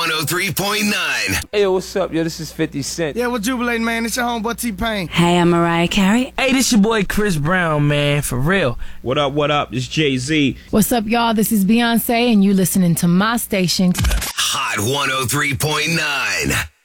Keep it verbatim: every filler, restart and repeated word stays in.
one oh three point nine. Hey, yo, what's up, yo? This is fifty Cent. Yeah, we're jubilating, man. It's your homeboy T-Pain. Hey, I'm Mariah Carey. Hey, this your boy Chris Brown, man, for real. What up, what up? It's Jay-Z. What's up, y'all? This is Beyonce, and you listening to my station. Hot one oh three point nine.